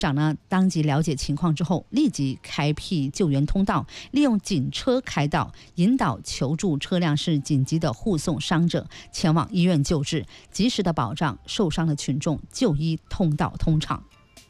长呢当即了解情况之后，立即开辟救援通道，利用警车开道，引导求助车辆是紧急的护送伤者前往医院救治，及时的保障受伤的群众就医通道通畅。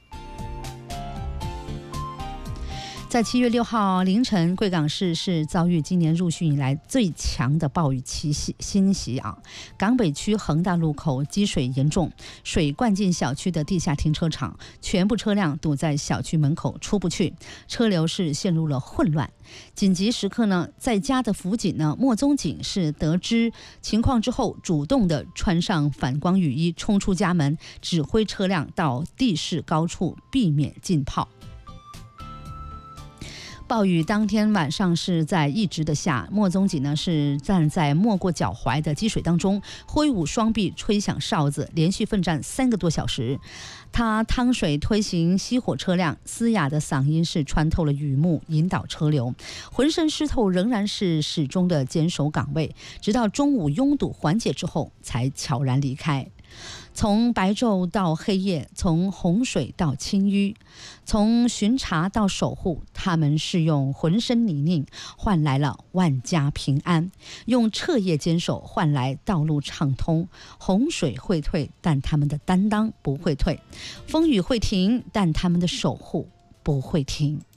在7月6号凌晨，贵港市是遭遇今年入汛以来最强的暴雨侵袭啊！港北区恒大路口积水严重，水灌进小区的地下停车场，全部车辆堵在小区门口出不去，车流是陷入了混乱。紧急时刻呢，在家的辅警呢莫宗景是得知情况之后，主动的穿上反光雨衣，冲出家门，指挥车辆到地势高处，避免浸泡。暴雨当天晚上是在一直的下，莫宗景呢是站在没过脚踝的积水当中，挥舞双臂吹响哨子，连续奋战3个多小时。他趟水推行熄火车辆，嘶哑的嗓音是穿透了雨幕，引导车流，浑身湿透，仍然是始终的坚守岗位，直到中午拥堵缓解之后才悄然离开。从白昼到黑夜，从洪水到清淤，从巡查到守护，他们是用浑身泥泞换来了万家平安，用彻夜坚守换来道路畅通。洪水会退，但他们的担当不会退；风雨会停，但他们的守护不会停。